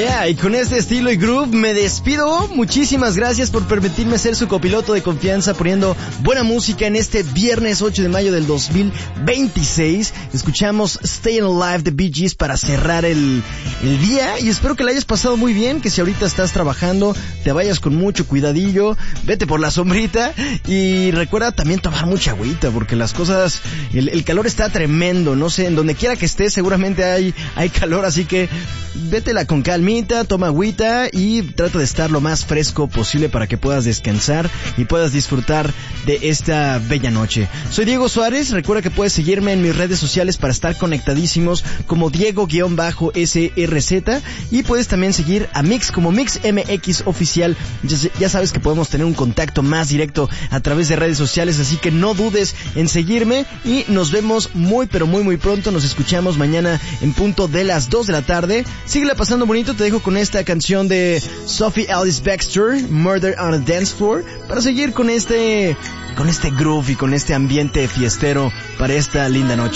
Yeah, y con este estilo y groove me despido. Muchísimas gracias por permitirme ser su copiloto de confianza, poniendo buena música en este viernes 8 de mayo del 2026. Escuchamos Stayin' Alive de Bee Gees para cerrar el día, y espero que la hayas pasado muy bien, que si ahorita estás trabajando te vayas con mucho cuidadillo, vete por la sombrita y recuerda también tomar mucha agüita, porque las cosas, el calor está tremendo, no sé, en donde quiera que estés seguramente hay calor, así que vétela con calmita, toma agüita y trata de estar lo más fresco posible para que puedas descansar y puedas disfrutar de esta bella noche. Soy Diego Suárez, recuerda que puedes seguirme en mis redes sociales para estar conectadísimos como Diego-SRZ, y puedes también seguir a Mix como MixMX Oficial. Ya sabes que podemos tener un contacto más directo a través de redes sociales, así que no dudes en seguirme y nos vemos muy pero muy pronto. Nos escuchamos mañana en punto de las 2 de la tarde. Síguela pasando bonito, te dejo con esta canción de Sophie Ellis Bextor, Murder on a Dance Floor, para seguir con este groove y con este ambiente fiestero para esta linda noche.